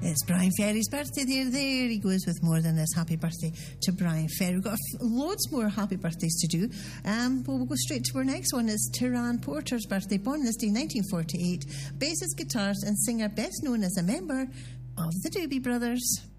It's Brian Ferry's birthday there. He goes with more than this. Happy birthday to Brian Ferry. We've got loads more happy birthdays to do. But we'll go straight to our next one. It's Tyrone Porter's birthday. Born this day, 1948. Bassist, guitarist and singer, best known as a member of the Doobie Brothers.